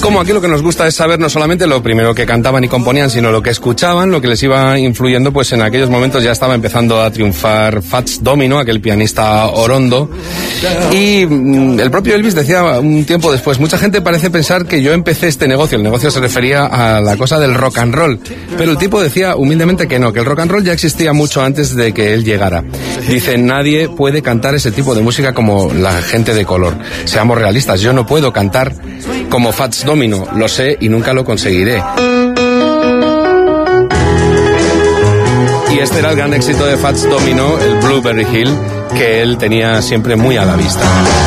como aquí lo que nos gusta es saber no solamente lo primero que cantaban y componían, sino lo que escuchaban, lo que les iba influyendo, pues en aquellos momentos ya estaba empezando a triunfar Fats Domino, aquel pianista orondo. Y el propio Elvis decía un tiempo después, mucha gente parece pensar que yo empecé este negocio. El negocio se refería a la cosa del rock and roll, pero el tipo decía humildemente que no, que el rock and roll ya existía mucho antes de que él llegara. Dice, nadie puede cantar ese tipo de música como la gente de color. Seamos realistas, yo no puedo cantar como Fats Domino, lo sé y nunca lo conseguiré. Y este era el gran éxito de Fats Domino, el Blueberry Hill, que él tenía siempre muy a la vista.